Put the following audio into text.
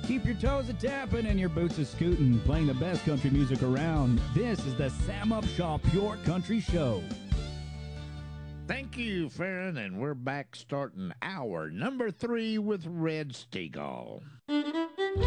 Keep your toes a-tapping and your boots a-scooting, playing the best country music around. This is the Sam Upshaw Pure Country Show. Thank you, Farron, and we're back starting hour number 3 with Red Steagall.